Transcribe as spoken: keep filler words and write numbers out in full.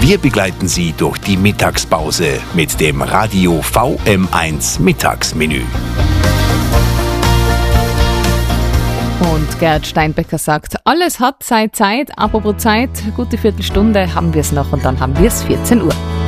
Wir begleiten Sie durch die Mittagspause mit dem Radio V M eins Mittagsmenü. Und Gerd Steinbecker sagt, alles hat seine Zeit, apropos Zeit, gute Viertelstunde haben wir es noch und dann haben wir es vierzehn Uhr.